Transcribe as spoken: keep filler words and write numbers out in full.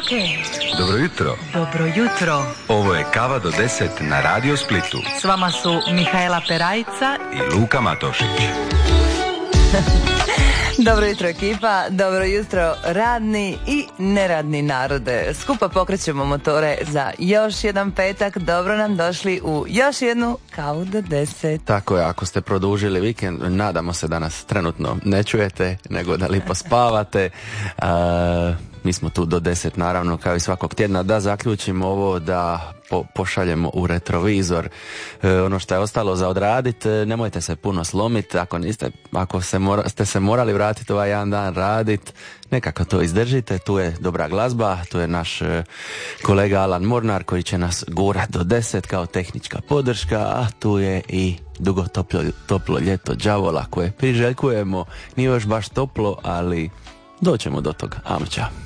Ok. Dobro jutro. Dobro jutro. Ovo je Kava do deset na Radio Splitu. S vama su Mihaela Perajca i Luka Matošić. Dobro jutro ekipa, dobro jutro radni i neradni narode. Skupa pokrećemo motore za još jedan petak. Dobro nam došli u još jednu Kavu do deset. Tako je, ako ste produžili vikend, nadamo se da nas trenutno ne čujete, nego da lipo spavate. Uh, mi smo tu do deset naravno, kao i svakog tjedna, da zaključimo ovo, da po, pošaljemo u retrovizor e, ono što je ostalo za odraditi. E, nemojte se puno slomiti, ako niste, ako se mora, ste se morali vratiti ovaj jedan dan raditi, nekako to izdržite. Tu je dobra glazba, tu je naš e, kolega Alan Mornar koji će nas gurat do deset kao tehnička podrška, a tu je i dugo toplo, toplo ljeto đavola koje priželjkujemo. Nije još baš toplo, ali doćemo do toga. Amća.